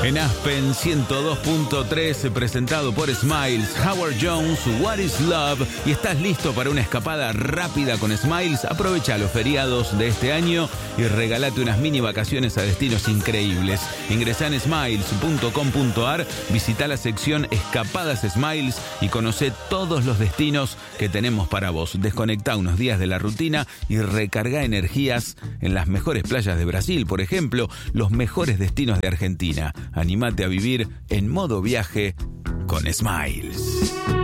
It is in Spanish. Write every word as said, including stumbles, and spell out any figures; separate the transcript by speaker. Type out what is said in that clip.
Speaker 1: En Aspen ciento dos punto tres, presentado por Smiles, Howard Jones, What is Love. Y estás listo para una escapada rápida con Smiles. Aprovecha los feriados de este año y regalate unas mini vacaciones a destinos increíbles. Ingresá en smiles punto com punto ar, visita la sección Escapadas Smiles y conoce todos los destinos que tenemos para vos. Desconectá unos días de la rutina y recarga energías en las mejores playas de Brasil, por ejemplo, los mejores destinos de Argentina. Anímate a vivir en modo viaje con Smiles.